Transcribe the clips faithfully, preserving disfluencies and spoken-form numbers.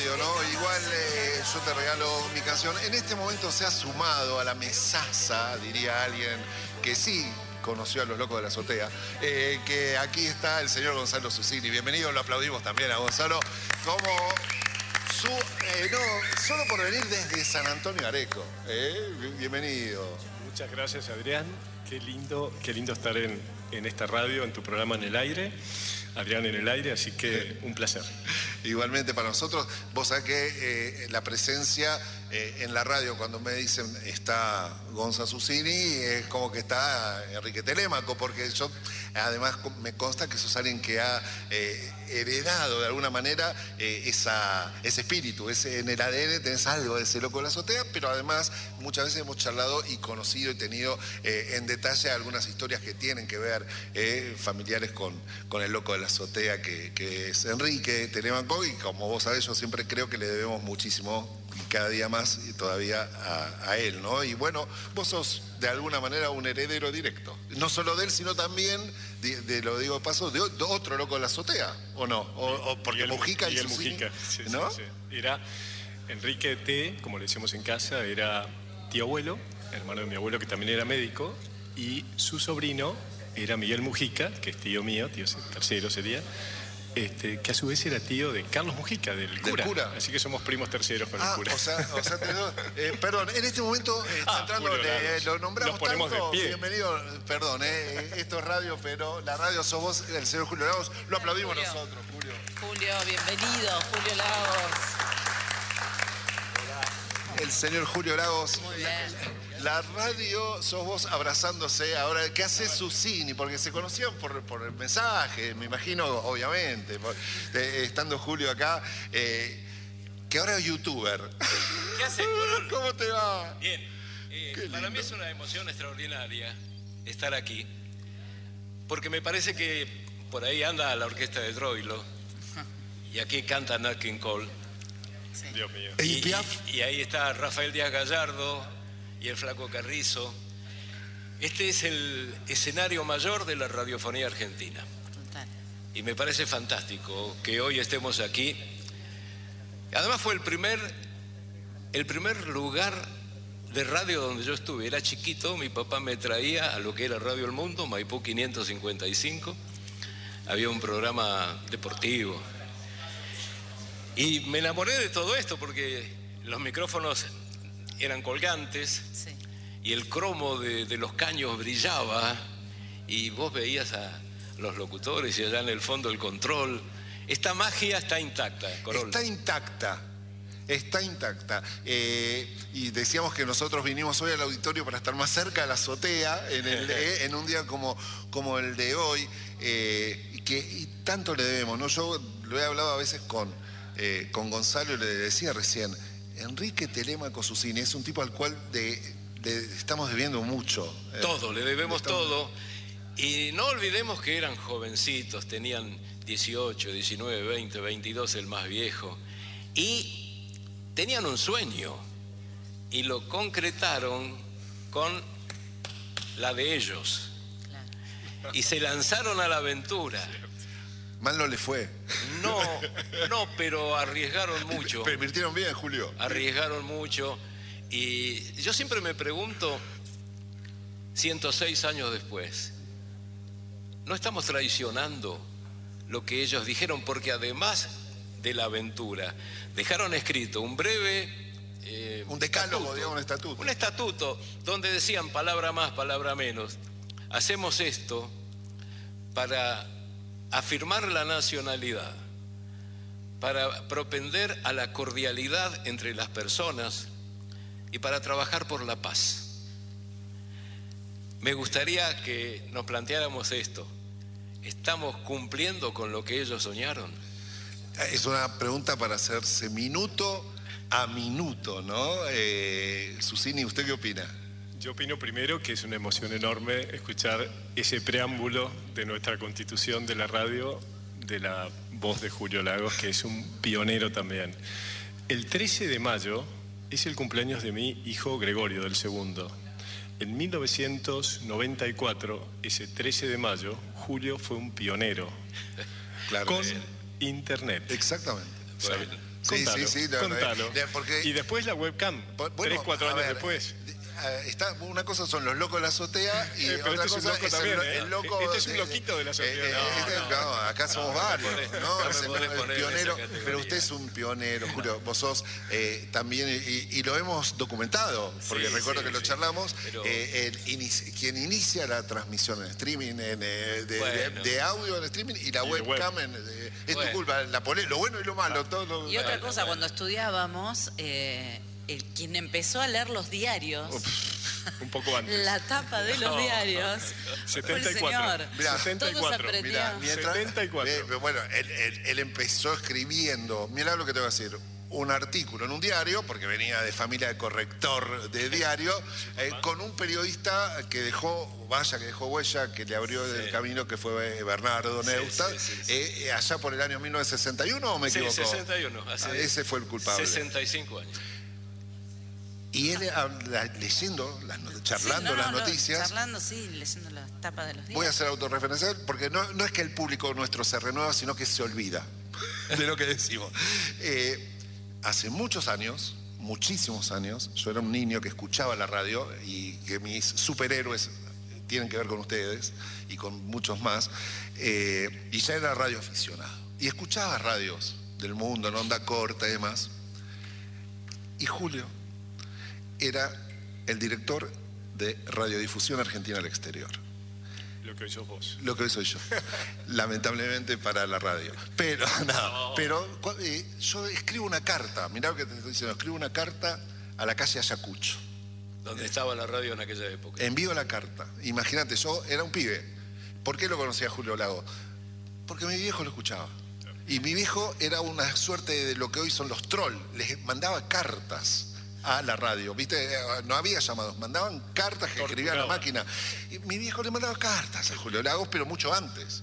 radio, ¿no? Igual eh, yo te regalo mi canción. En este momento se ha sumado a la mesaza, diría alguien que sí conoció a los locos de la azotea, eh, que aquí está el señor Gonzalo Susini. Bienvenido, lo aplaudimos también a Gonzalo. Como su, eh, no, solo por venir desde San Antonio Areco. Eh, bienvenido. Muchas gracias, Adrián. Qué lindo, qué lindo estar en, en esta radio, en tu programa En el Aire. Adrián en el Aire, así que un placer. Igualmente para nosotros. Vos sabés que eh, la presencia eh, en la radio, cuando me dicen está Gonza Susini, es como que está Enrique Telémaco, porque yo además me consta que sos alguien que ha eh, heredado de alguna manera eh, esa, ese espíritu, ese, en el A D N tenés algo de ese loco de la azotea, pero además muchas veces hemos charlado y conocido y tenido eh, en detalle algunas historias que tienen que ver eh, familiares con, con el loco de la azotea, que, que es Enrique Telémaco, y como vos sabés, yo siempre creo que le debemos muchísimo y cada día más y todavía a, a él, ¿no? Y bueno, vos sos de alguna manera un heredero directo, no solo de él, sino también, de, de lo digo de paso, de, de otro loco de la azotea, ¿o no? O, o porque Miguel, Mujica y Miguel Susini, Mujica, sí, ¿no? Sí, sí. Era Enrique T, como le decíamos en casa, era tío abuelo, hermano de mi abuelo que también era médico, y su sobrino era Miguel Mujica, que es tío mío, tío tercero sería, este, que a su vez era tío de Carlos Mujica, del cura. ¿Del cura? Así que somos primos terceros con ah, el cura. O sea, o sea tenés, eh, perdón, en este momento eh, está Ah, entrando, Julio le, Lagos. lo nombramos Nos ponemos tanto. de pie. Bienvenido, perdón, eh, esto es radio, pero la radio sos vos, el señor Julio Lagos, lo aplaudimos Julio. nosotros, Julio. Julio, bienvenido, Julio Lagos. El señor Julio Lagos. Muy bien. La radio sos vos abrazándose. Ahora, ¿qué hace Susini? Porque se conocían por, por el mensaje, me imagino, obviamente. Por, de, estando Julio acá, eh, que ahora es youtuber. ¿Qué haces, Corol? ¿Cómo te va? Bien. Eh, para mí es una emoción extraordinaria estar aquí, porque me parece que por ahí anda la orquesta de Troilo y aquí canta Nat King Cole. Sí. Dios mío. ¿Y Y, Piaf? y- y ahí está Rafael Díaz Gallardo y el Flaco Carrizo. Este es el escenario mayor de la radiofonía argentina. Total. Y me parece fantástico que hoy estemos aquí. Además fue el primer, el primer lugar de radio donde yo estuve. Era chiquito, mi papá me traía a lo que era Radio El Mundo, Maipú quinientos cincuenta y cinco. Había un programa deportivo. Y me enamoré de todo esto porque los micrófonos eran colgantes. Sí. Y el cromo de, de los caños brillaba y vos veías a los locutores y allá en el fondo el control. Esta magia está intacta, Corol. Está intacta. Está intacta. Eh, y decíamos que nosotros vinimos hoy al auditorio para estar más cerca de la azotea en, el, eh, en un día como, como el de hoy. Eh, y que y tanto le debemos, ¿no? Yo lo he hablado a veces con, eh, con Gonzalo y le decía recién, Enrique Telémaco Susini es un tipo al cual de, de, estamos debiendo mucho. Eh, Todo, le debemos estamos... todo. Y no olvidemos que eran jovencitos, tenían dieciocho, diecinueve, veinte, veintidós, el más viejo. Y tenían un sueño y lo concretaron con la de ellos. Claro. Y se lanzaron a la aventura. Mal no le fue. No, no, pero arriesgaron mucho. Pero invirtieron bien, Julio. Arriesgaron mucho. Y yo siempre me pregunto, ciento seis años después, ¿no estamos traicionando lo que ellos dijeron? Porque además de la aventura, dejaron escrito un breve... Eh, un decálogo, estatuto, digamos, un estatuto. Un estatuto donde decían palabra más, palabra menos. Hacemos esto para afirmar la nacionalidad, para propender a la cordialidad entre las personas y para trabajar por la paz. Me gustaría que nos planteáramos esto. ¿Estamos cumpliendo con lo que ellos soñaron? Es una pregunta para hacerse minuto a minuto, ¿no? Eh, Susini, ¿usted qué opina? Yo opino primero que es una emoción enorme escuchar ese preámbulo de nuestra constitución de la radio, de la voz de Julio Lagos, que es un pionero también. El trece de mayo es el cumpleaños de mi hijo Gregorio, del segundo. En mil novecientos noventa y cuatro, ese trece de mayo, Julio fue un pionero Claro. con Sí. internet. Exactamente. Bueno, Sí, Contalo, sí, sí. no, no, contalo. eh, porque, Y después la webcam, bueno, tres, cuatro a años ver, después. eh, Está, una cosa son los locos de la azotea y Eh, pero otra este es un cosa loco es también, el, ¿eh? el loco. Este es un loquito de la azotea. eh, eh, No, este- no. no, acá somos No, varios. no me podés- No, no me Es el- podés el poner en esa pionero, categoría. pero usted es un pionero, Julio. Vos sos eh, también, y, y lo hemos documentado, porque Sí, recuerdo sí, que lo sí. charlamos. Pero- eh, el inici- quien inicia la transmisión en streaming, en, eh, de, Bueno. de- de audio en streaming y la Y de webcam, web. en, eh, es Bueno. tu culpa, la pole- lo bueno y lo malo, todo lo- Y otra Bueno, cosa, bueno. cuando estudiábamos, eh, el, quien empezó a leer los diarios, Un poco antes. la tapa de los No. diarios, fue el setenta y cuatro. señor. Mirá, setenta y Todos cuatro. aprendían. Mirá, mientras, setenta y cuatro. eh, pero bueno, él, él- él empezó escribiendo, mirá lo que te voy a decir, un artículo en un diario, porque venía de familia de corrector de diario, eh, con un periodista que dejó, vaya, que dejó huella, que le abrió el Sí. camino, que fue eh, Bernardo Sí, Neustadt, sí, sí, sí. eh, eh, allá por el año mil novecientos sesenta y uno, ¿o me Sí, equivoco? sesenta y uno, hace Ah, ese fue el culpable. sesenta y cinco años. Y él, habla- leyendo, las no- charlando Sí, no, las no, noticias, Charlando, sí, leyendo las tapas de los voy a diarios. ser autorreferencial porque no, no es que el público nuestro se renueva, sino que se olvida de lo que decimos. Eh, hace muchos años, muchísimos años, yo era un niño que escuchaba la radio y que mis superhéroes tienen que ver con ustedes y con muchos más, eh, y ya era radio aficionado. Y escuchaba radios del mundo, en onda corta y demás. Y Julio era el director de Radiodifusión Argentina al Exterior. Lo que hoy sos vos. Lo que hoy soy yo, lamentablemente para la radio. Pero, nada, pero cu- eh, yo escribo una carta, mirá lo que te estoy diciendo, escribo una carta a la calle Ayacucho. Donde estaba la radio en aquella época. Envío la carta. Imagínate, yo era un pibe. ¿Por qué lo conocía a Julio Lago? Porque mi viejo lo escuchaba. Y mi viejo era una suerte de lo que hoy son los trolls. Les mandaba cartas a la radio, ¿viste? No había llamados, mandaban cartas que escribía la máquina. Y mi viejo le mandaba cartas a Julio Lagos, pero mucho antes.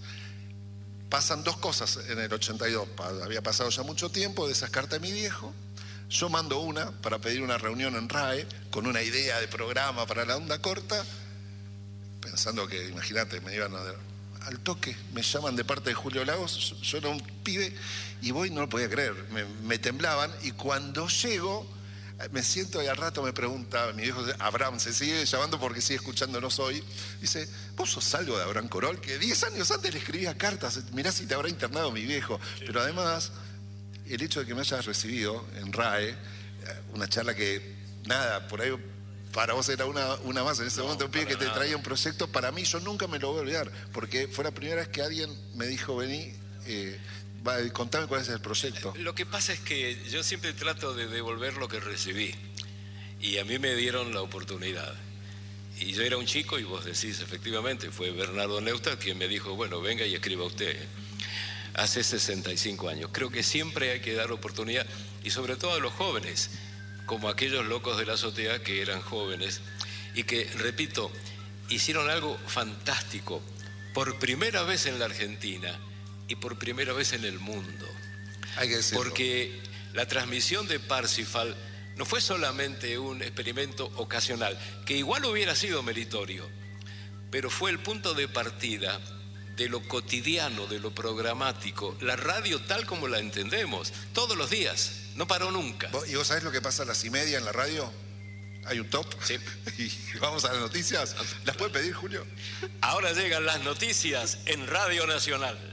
Pasan dos cosas en el ochenta y dos, había pasado ya mucho tiempo de esas cartas de mi viejo. Yo mando una para pedir una reunión en RAE con una idea de programa para la onda corta, pensando que, imagínate, me iban a... Al toque, me llaman de parte de Julio Lagos, yo, yo era un pibe y voy, no lo podía creer, me, me temblaban y cuando llego... Me siento y al rato me pregunta, mi viejo Abraham, se sigue llamando porque sigue escuchándonos hoy. Dice, ¿vos sos algo de Abraham Corol? Que diez años antes le escribía cartas, mirá si te habrá internado mi viejo. Pero además, el hecho de que me hayas recibido en RAE, una charla que, nada, por ahí para vos era una, una más en ese No, momento, un pibe que para te nada. traía un proyecto, para mí yo nunca me lo voy a olvidar, porque fue la primera vez que alguien me dijo, vení, eh, va, contame cuál es el proyecto. Lo que pasa es que yo siempre trato de devolver lo que recibí. Y a mí me dieron la oportunidad. Y yo era un chico y vos decís, efectivamente, fue Bernardo Neustadt quien me dijo, bueno, venga y escriba usted. Hace sesenta y cinco años. Creo que siempre hay que dar oportunidad, y sobre todo a los jóvenes, como aquellos locos de la azotea que eran jóvenes y que, repito, hicieron algo fantástico por primera vez en la Argentina y por primera vez en el mundo. Hay que decirlo. Porque la transmisión de Parsifal no fue solamente un experimento ocasional, que igual hubiera sido meritorio, pero fue el punto de partida de lo cotidiano, de lo programático, la radio tal como la entendemos, todos los días, no paró nunca. ¿Vos- ¿Y vos sabés lo que pasa a las y media en la radio? Hay un top. Sí. Y vamos a las noticias. ¿Las puede pedir, Julio? Ahora llegan las noticias en Radio Nacional.